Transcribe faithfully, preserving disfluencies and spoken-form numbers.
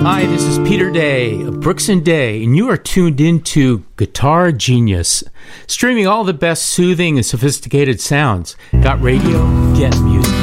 Hi, this is Peter Day of Brooks and Day, and you are tuned into Guitar Genius, streaming all the best soothing and sophisticated sounds. Got radio? Get music.